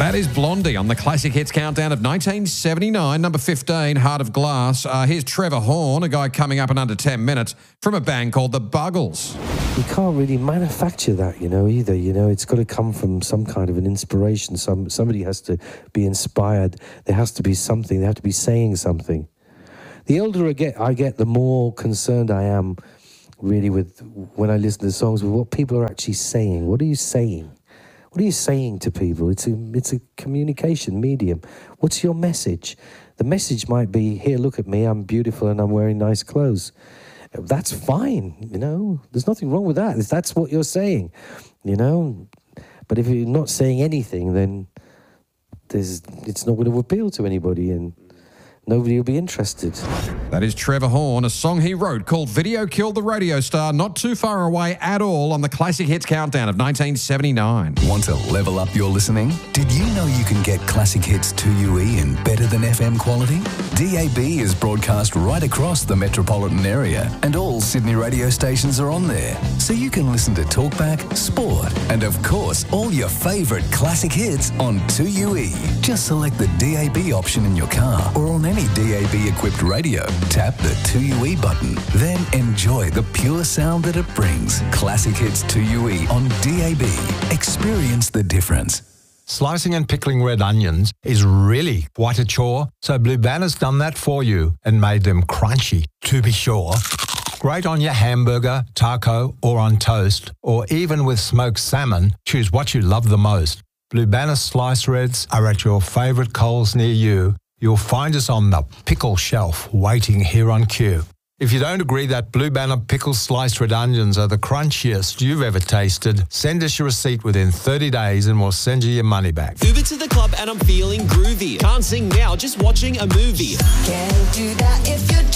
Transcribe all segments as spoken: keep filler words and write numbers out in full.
That is Blondie on the Classic Hits Countdown of nineteen seventy-nine. Number fifteen, Heart of Glass. Uh, here's Trevor Horn, a guy coming up in under ten minutes, from a band called The Buggles. You can't really manufacture that, you know, either. You know, it's got to come from some kind of an inspiration. Some Somebody has to be inspired. There has to be something. They have to be saying something. The older I get, I get, the more concerned I am, really, with when I listen to songs, with what people are actually saying. What are you saying? What are you saying to people? It's a, it's a communication medium. What's your message? The message might be, here, look at me, I'm beautiful and I'm wearing nice clothes. That's fine, you know. There's nothing wrong with that. If that's what you're saying, you know. But if you're not saying anything, then there's it's not going to appeal to anybody, and nobody will be interested. That is Trevor Horn, a song he wrote called Video Killed the Radio Star, not too far away at all on the Classic Hits Countdown of nineteen seventy-nine. Want to level up your listening? Did you know you can get Classic Hits two U E in better than F M quality? D A B is broadcast right across the metropolitan area, and all Sydney radio stations are on there. So you can listen to Talkback, Sport, and of course, all your favourite classic hits on two U E. Just select the D A B option in your car or on any D A B-equipped radio. Tap the two U E button. Then enjoy the pure sound that it brings. Classic Hits two U E on D A B. Experience the difference. Slicing and pickling red onions is really quite a chore, so Blue Banner's done that for you and made them crunchy, to be sure. Great on your hamburger, taco, or on toast, or even with smoked salmon. Choose what you love the most. Blue Banner sliced reds are at your favourite Coles near you. You'll find us on the pickle shelf waiting here on cue. If you don't agree that Blue Banner pickle sliced red onions are the crunchiest you've ever tasted, send us your receipt within thirty days and we'll send you your money back. Uber to the club and I'm feeling groovy. Can't sing now, just watching a movie. Can't do that if you're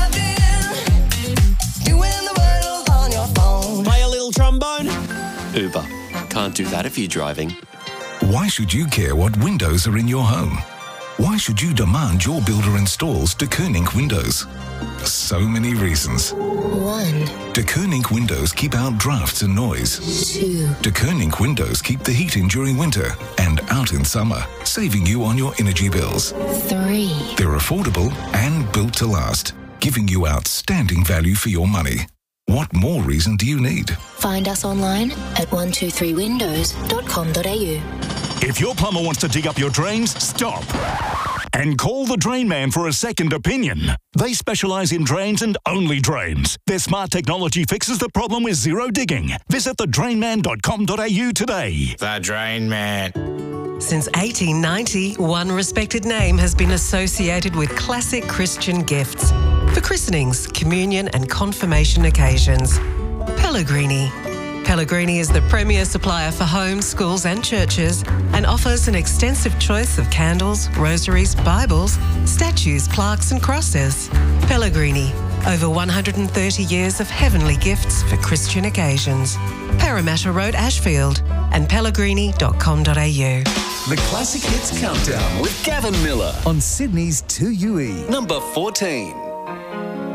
driving. Doing the world on your phone. Play a little trombone. Uber. Can't do that if you're driving. Why should you care what windows are in your home? Why should you demand your builder installs De Koning windows? So many reasons. One. De Koning windows keep out drafts and noise. Two. De Koning windows keep the heat in during winter and out in summer, saving you on your energy bills. Three. They're affordable and built to last, giving you outstanding value for your money. What more reason do you need? Find us online at one two three windows dot com dot a u. If your plumber wants to dig up your drains, stop. And call the Drain Man for a second opinion. They specialise in drains and only drains. Their smart technology fixes the problem with zero digging. Visit the drain man dot com dot a u today. The Drain Man. Since eighteen ninety, one respected name has been associated with classic Christian gifts for christenings, communion and confirmation occasions. Pellegrini. Pellegrini is the premier supplier for homes, schools and churches and offers an extensive choice of candles, rosaries, Bibles, statues, plaques and crosses. Pellegrini, over one hundred thirty years of heavenly gifts for Christian occasions. Parramatta Road, Ashfield and pellegrini dot com dot a u. The Classic Hits Countdown with Gavin Miller on Sydney's two U E. Number fourteen.